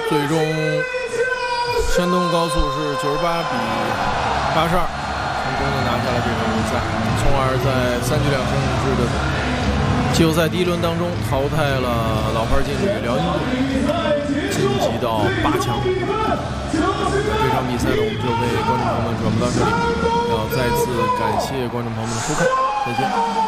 最终山东高速是98比82，成功的拿下了这场比赛，从而在3局2胜制的季后赛第一轮当中淘汰了老牌劲旅辽宁队，晋级到8强。这场比赛呢，我们就为观众朋友们转播到这里，要再次感谢观众朋友们的收看，再见。